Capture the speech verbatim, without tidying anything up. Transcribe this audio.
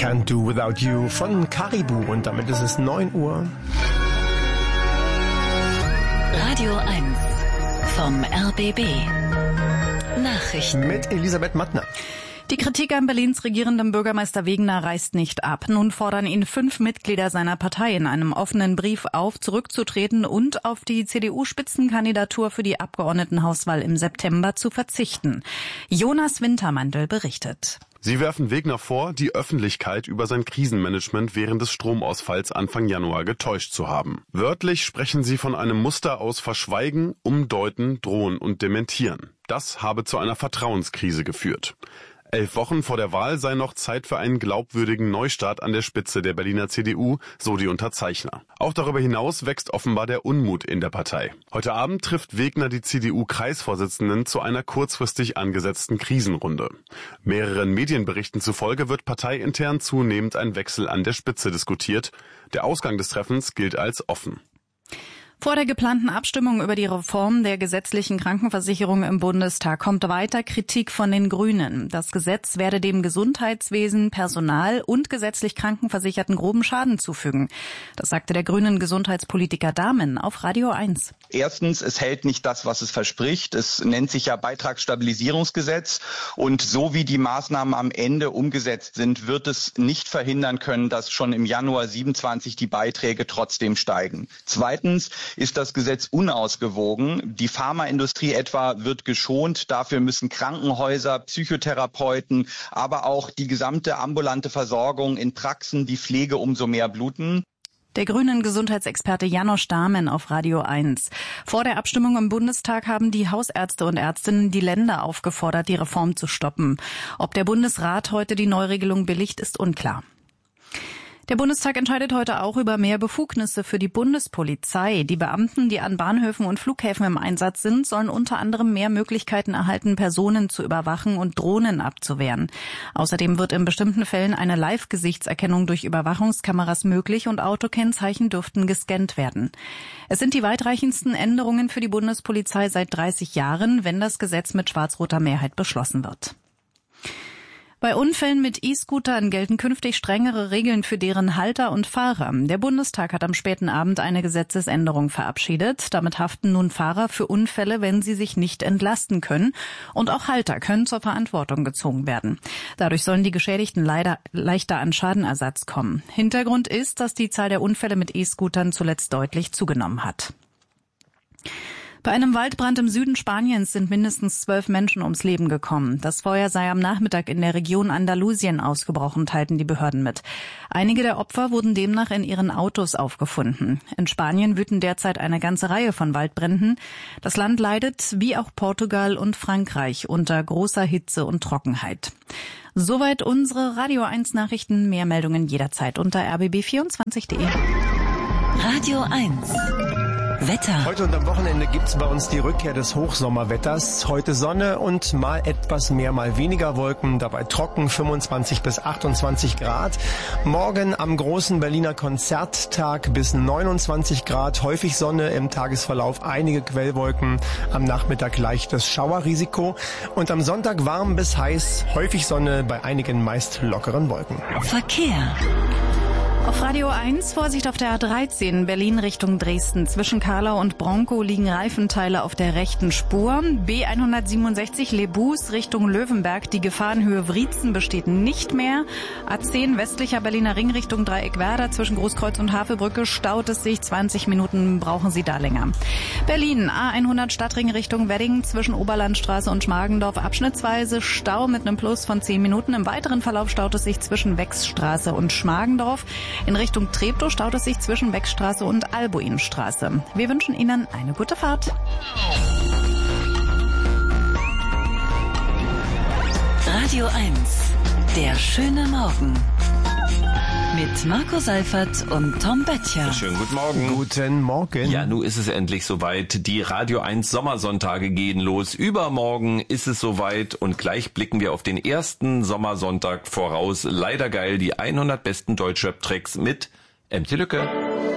Can't Do Without You von Caribou. Und damit ist es neun Uhr. Radio eins vom R B B. Nachrichten mit Elisabeth Mattner. Die Kritik an Berlins regierendem Bürgermeister Wegener reißt nicht ab. Nun fordern ihn fünf Mitglieder seiner Partei in einem offenen Brief auf, zurückzutreten und auf die C D U-Spitzenkandidatur für die Abgeordnetenhauswahl im September zu verzichten. Jonas Wintermantel berichtet. Sie werfen Wegener vor, die Öffentlichkeit über sein Krisenmanagement während des Stromausfalls Anfang Januar getäuscht zu haben. Wörtlich sprechen sie von einem Muster aus Verschweigen, Umdeuten, Drohen und Dementieren. Das habe zu einer Vertrauenskrise geführt. Elf Wochen vor der Wahl sei noch Zeit für einen glaubwürdigen Neustart an der Spitze der Berliner C D U, so die Unterzeichner. Auch darüber hinaus wächst offenbar der Unmut in der Partei. Heute Abend trifft Wegener die C D U-Kreisvorsitzenden zu einer kurzfristig angesetzten Krisenrunde. Mehreren Medienberichten zufolge wird parteiintern zunehmend ein Wechsel an der Spitze diskutiert. Der Ausgang des Treffens gilt als offen. Vor der geplanten Abstimmung über die Reform der gesetzlichen Krankenversicherung im Bundestag kommt weiter Kritik von den Grünen. Das Gesetz werde dem Gesundheitswesen, Personal und gesetzlich Krankenversicherten groben Schaden zufügen. Das sagte der grünen Gesundheitspolitiker Dahmen auf Radio eins. Erstens, es hält nicht das, was es verspricht. Es nennt sich ja Beitragsstabilisierungsgesetz. Und so wie die Maßnahmen am Ende umgesetzt sind, wird es nicht verhindern können, dass schon im Januar siebenundzwanzig die Beiträge trotzdem steigen. Zweitens ist das Gesetz unausgewogen. Die Pharmaindustrie etwa wird geschont. Dafür müssen Krankenhäuser, Psychotherapeuten, aber auch die gesamte ambulante Versorgung in Praxen, die Pflege umso mehr bluten. Der grünen Gesundheitsexperte Janosch Dahmen auf Radio eins. Vor der Abstimmung im Bundestag haben die Hausärzte und Ärztinnen die Länder aufgefordert, die Reform zu stoppen. Ob der Bundesrat heute die Neuregelung billigt, ist unklar. Der Bundestag entscheidet heute auch über mehr Befugnisse für die Bundespolizei. Die Beamten, die an Bahnhöfen und Flughäfen im Einsatz sind, sollen unter anderem mehr Möglichkeiten erhalten, Personen zu überwachen und Drohnen abzuwehren. Außerdem wird in bestimmten Fällen eine Live-Gesichtserkennung durch Überwachungskameras möglich und Autokennzeichen dürften gescannt werden. Es sind die weitreichendsten Änderungen für die Bundespolizei seit dreißig Jahren, wenn das Gesetz mit schwarz-roter Mehrheit beschlossen wird. Bei Unfällen mit E-Scootern gelten künftig strengere Regeln für deren Halter und Fahrer. Der Bundestag hat am späten Abend eine Gesetzesänderung verabschiedet. Damit haften nun Fahrer für Unfälle, wenn sie sich nicht entlasten können. Und auch Halter können zur Verantwortung gezogen werden. Dadurch sollen die Geschädigten leider leichter an Schadenersatz kommen. Hintergrund ist, dass die Zahl der Unfälle mit E-Scootern zuletzt deutlich zugenommen hat. Bei einem Waldbrand im Süden Spaniens sind mindestens zwölf Menschen ums Leben gekommen. Das Feuer sei am Nachmittag in der Region Andalusien ausgebrochen, teilten die Behörden mit. Einige der Opfer wurden demnach in ihren Autos aufgefunden. In Spanien wüten derzeit eine ganze Reihe von Waldbränden. Das Land leidet, wie auch Portugal und Frankreich, unter großer Hitze und Trockenheit. Soweit unsere Radio eins Nachrichten. Mehr Meldungen jederzeit unter r b b vierundzwanzig punkt d e. Radio eins. Wetter. Heute und am Wochenende gibt's bei uns die Rückkehr des Hochsommerwetters. Heute Sonne und mal etwas mehr, mal weniger Wolken. Dabei trocken, fünfundzwanzig bis achtundzwanzig Grad. Morgen am großen Berliner Konzerttag bis neunundzwanzig Grad. Häufig Sonne im Tagesverlauf, einige Quellwolken. Am Nachmittag leichtes Schauerrisiko. Und am Sonntag warm bis heiß, häufig Sonne bei einigen meist lockeren Wolken. Verkehr. Auf Radio eins, Vorsicht auf der A dreizehn, Berlin Richtung Dresden. Zwischen Karlau und Bronkow liegen Reifenteile auf der rechten Spur. B hundertsiebenundsechzig Lebus Richtung Löwenberg, die Gefahrenhöhe Wriezen besteht nicht mehr. A zehn westlicher Berliner Ring Richtung Dreieckwerder, zwischen Großkreuz und Havelbrücke staut es sich, zwanzig Minuten brauchen Sie da länger. Berlin A hundert Stadtring Richtung Wedding, zwischen Oberlandstraße und Schmargendorf abschnittsweise Stau mit einem Plus von zehn Minuten. Im weiteren Verlauf staut es sich zwischen Wechsstraße und Schmargendorf. In Richtung Treptow staut es sich zwischen Beckstraße und Albuinstraße. Wir wünschen Ihnen eine gute Fahrt. Radio eins. Der schöne Morgen. Mit Marco Seifert und Tom Böttcher. Schönen guten Morgen. Guten Morgen. Ja, nun ist es endlich soweit. Die Radio eins Sommersonntage gehen los. Übermorgen ist es soweit und gleich blicken wir auf den ersten Sommersonntag voraus. Leider geil, die hundert besten Deutschrap-Tracks mit M C Lücke.